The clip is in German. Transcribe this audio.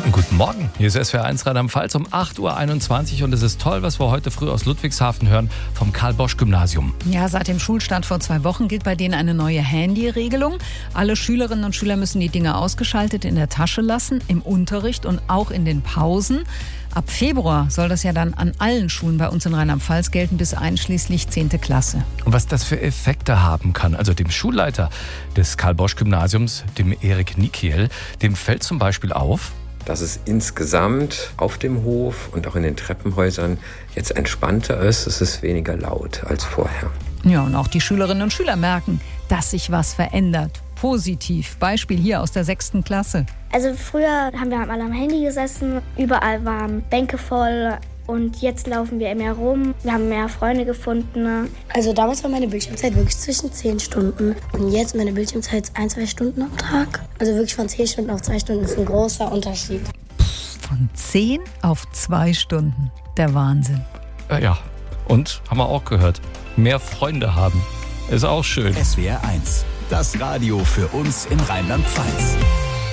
Guten Morgen, hier ist SWR1 Rheinland-Pfalz um 8.21 Uhr und es ist toll, was wir heute früh aus Ludwigshafen hören vom Karl-Bosch-Gymnasium. Ja, seit dem Schulstart vor 2 Wochen gilt bei denen eine neue Handy-Regelung. Alle Schülerinnen und Schüler müssen die Dinge ausgeschaltet in der Tasche lassen, im Unterricht und auch in den Pausen. Ab Februar soll das ja dann an allen Schulen bei uns in Rheinland-Pfalz gelten, bis einschließlich 10. Klasse. Und was das für Effekte haben kann, also dem Schulleiter des Karl-Bosch-Gymnasiums, dem Erik Nikiel, dem fällt zum Beispiel auf, dass es insgesamt auf dem Hof und auch in den Treppenhäusern jetzt entspannter ist. Es ist weniger laut als vorher. Ja, und auch die Schülerinnen und Schüler merken, dass sich was verändert. Positiv. Beispiel hier aus der 6. Klasse. Also früher haben wir alle am Handy gesessen, überall waren Bänke voll und jetzt laufen wir mehr rum. Wir haben mehr Freunde gefunden. Also damals war meine Bildschirmzeit wirklich zwischen 10 Stunden und jetzt meine Bildschirmzeit 1-2 Stunden am Tag. Also wirklich von 10 Stunden auf 2 Stunden ist ein großer Unterschied. Von 10 auf 2 Stunden. Der Wahnsinn. Ja, und haben wir auch gehört, mehr Freunde haben. Ist auch schön. SWR1, das Radio für uns in Rheinland-Pfalz.